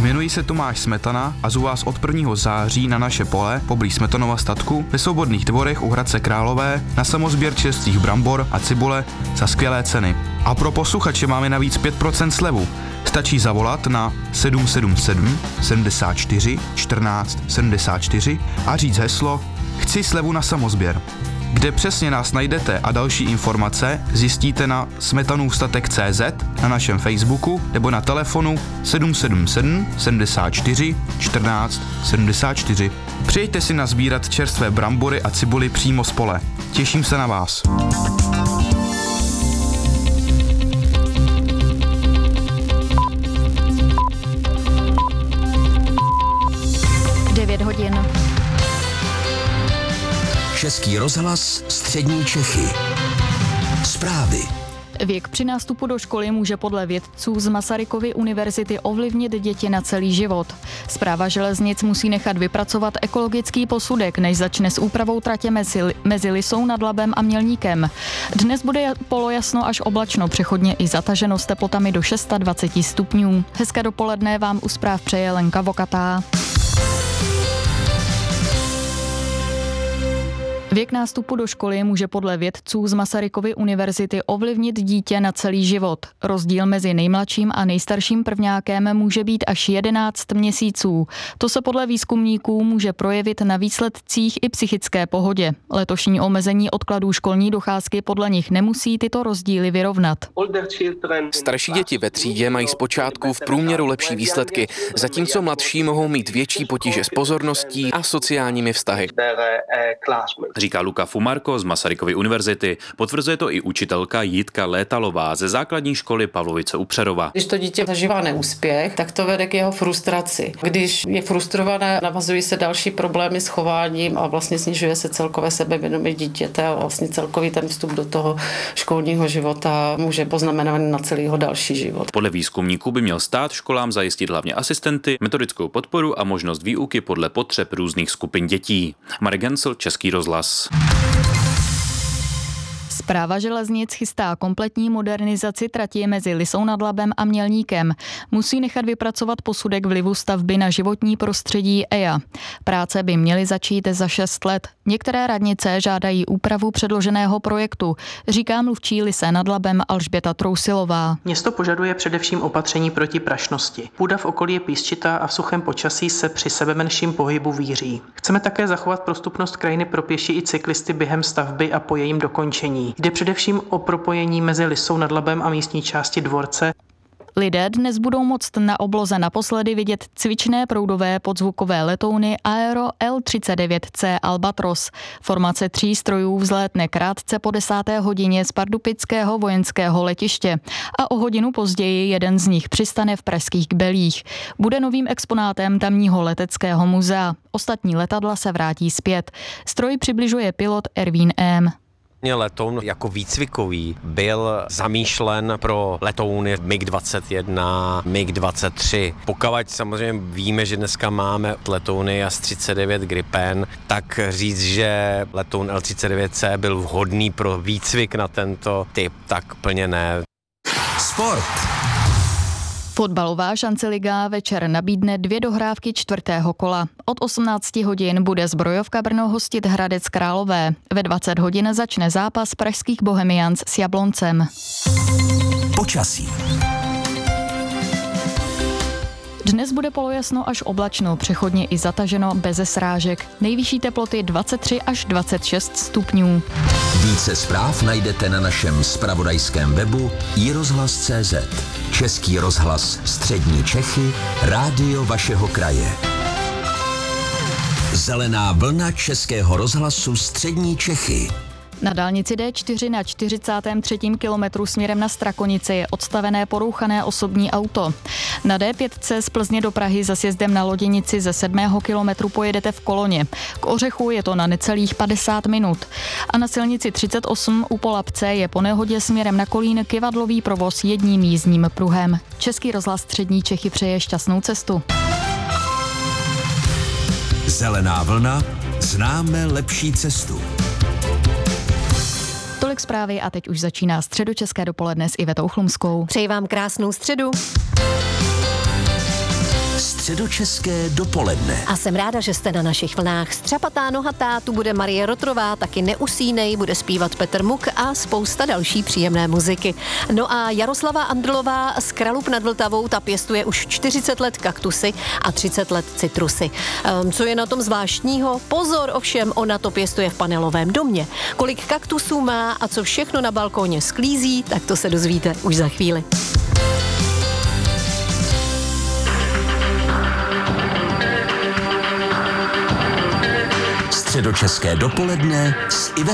Jmenuji se Tomáš Smetana a zvu vás od 1. září na naše pole poblíž Smetanova statku ve Svobodných Dvorech u Hradce Králové na samosběr čerstvých brambor a cibule za skvělé ceny. A pro posluchače máme navíc 5% slevu. Stačí zavolat na 777 74 14 74 a říct heslo Chci slevu na samosběr. Kde přesně nás najdete a další informace zjistíte na smetanůvstatek.cz, na našem Facebooku nebo na telefonu 777 74 14 74. Přijďte si nazbírat čerstvé brambory a cibuly přímo z pole. Těším se na vás. Český rozhlas Střední Čechy. Zprávy. Věk při nástupu do školy může podle vědců z Masarykovy univerzity ovlivnit děti na celý život. Správa železnic musí nechat vypracovat ekologický posudek, než začne s úpravou tratě mezi Lysou nad Labem a Mělníkem. Dnes bude polojasno až oblačno, přechodně i zataženo s teplotami do 26 stupňů. Hezké dopoledne vám u zpráv přeje Lenka Vokatá. Věk nástupu do školy může podle vědců z Masarykovy univerzity ovlivnit dítě na celý život. Rozdíl mezi nejmladším a nejstarším prvňákem může být až 11 měsíců. To se podle výzkumníků může projevit na výsledcích i psychické pohodě. Letošní omezení odkladů školní docházky podle nich nemusí tyto rozdíly vyrovnat. Starší děti ve třídě mají zpočátku v průměru lepší výsledky, zatímco mladší mohou mít větší potíže s pozorností a sociálními vztahy. Říká Luka Fumarko z Masarykovy univerzity. Potvrzuje to i učitelka Jitka Létalová ze základní školy Pavlovice u Přerova. Když to dítě zažívá neúspěch, tak to vede k jeho frustraci. Když je frustrované, navazují se další problémy s chováním a vlastně snižuje se celkové sebevědomí dítěte a vlastně celkový ten vstup do toho školního života může poznamenat na celý jeho další život. Podle výzkumníků by měl stát školám zajistit hlavně asistenty, metodickou podporu a možnost výuky podle potřeb různých skupin dětí. Marek Gencel, Český rozhlas. Správa železnic chystá kompletní modernizaci trati mezi Lysou nad Labem a Mělníkem. Musí nechat vypracovat posudek vlivu stavby na životní prostředí EIA. Práce by měly začít za 6 let. Některé radnice žádají úpravu předloženého projektu, říká mluvčí Lysé nad Labem Alžběta Trousilová. Město požaduje především opatření proti prašnosti. Půda v okolí je písčitá a v suchém počasí se při sebemenším pohybu víří. Chceme také zachovat prostupnost krajiny pro pěší i cyklisty během stavby a po jejím dokončení. Jde především o propojení mezi Lysou nad Labem a místní části dvorce. Lidé dnes budou moct na obloze naposledy vidět cvičné proudové podzvukové letouny Aero L-39C Albatros. Formace 3 strojů vzlétne krátce po 10. hodině z pardubického vojenského letiště a o hodinu později jeden z nich přistane v pražských Kbelích. Bude novým exponátem tamního leteckého muzea. Ostatní letadla se vrátí zpět. Stroj přibližuje pilot Ervín M. Letoun jako výcvikový byl zamýšlen pro letouny MiG-21, MiG-23. Pokud samozřejmě víme, že dneska máme letouny JAS-39 Gripen, tak říct, že letoun L-39C byl vhodný pro výcvik na tento typ, tak plně ne. Sport. Fotbalová šanceliga večer nabídne 2 dohrávky 4. kola. Od 18 hodin bude Zbrojovka Brno hostit Hradec Králové. Ve 20 hodin začne zápas pražských Bohemians s Jabloncem. Počasí. Dnes bude polojasno až oblačno, přechodně i zataženo beze srážek. Nejvyšší teploty 23 až 26 stupňů. Více zpráv najdete na našem zpravodajském webu iRozhlas.cz. Český rozhlas Střední Čechy, rádio vašeho kraje. Zelená vlna Českého rozhlasu Střední Čechy. Na dálnici D4 na 43. kilometru směrem na Strakonici je odstavené porouchané osobní auto. Na D5 z Plzně do Prahy za sjezdem na Loděnici ze 7. kilometru pojedete v koloně. K Ořechu je to na necelých 50 minut. A na silnici 38 u Polabce je po nehodě směrem na Kolín kyvadlový provoz jedním jízdním pruhem. Český rozhlas Střední Čechy přeje šťastnou cestu. Zelená vlna, známe lepší cestu. Tolik zprávy a teď už začíná Středočeské dopoledne s Ivetou Chlumskou. Přeji vám krásnou středu. Středočeské dopoledne. A jsem ráda, že jste na našich vlnách. Střapatá nohatá, tu bude Marie Rotrová, taky Neusínej, bude zpívat Petr Muk a spousta další příjemné muziky. No a Jaroslava Andrlová z Kralup nad Vltavou, ta pěstuje už 40 let kaktusy a 30 let citrusy. Co je na tom zvláštního? Pozor, ovšem, ona to pěstuje v panelovém domě. Kolik kaktusů má a co všechno na balkóně sklízí, tak to se dozvíte už za chvíli. Středočeské dopoledne s Ivetou